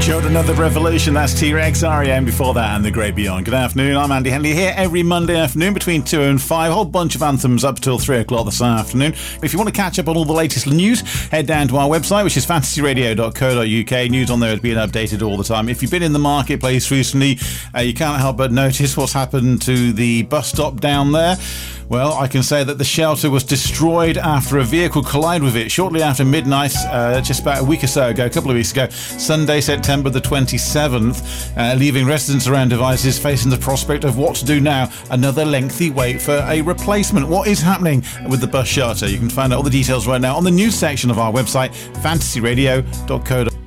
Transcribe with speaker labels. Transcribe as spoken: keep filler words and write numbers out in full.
Speaker 1: Showed another revolution. That's T-Rex, R E M before that, and The Great Beyond. Good afternoon, I'm Andy Henley here every Monday afternoon between two and five. A whole bunch of anthems up till three o'clock this afternoon. If you want to catch up on all the latest news, head down to our website, which is fantasy radio dot co dot uk. News on there is being updated all the time. If you've been in the marketplace recently, uh, you can't help but notice what's happened to the bus stop down there. Well, I can say that the shelter was destroyed after a vehicle collided with it shortly after midnight, uh, just about a week or so ago, a couple of weeks ago, Sunday, September the twenty-seventh, uh, leaving residents around devices facing the prospect of what to do now, another lengthy wait for a replacement. What is happening with the bus shelter? You can find out all the details right now on the news section of our website, fantasy radio dot co dot uk.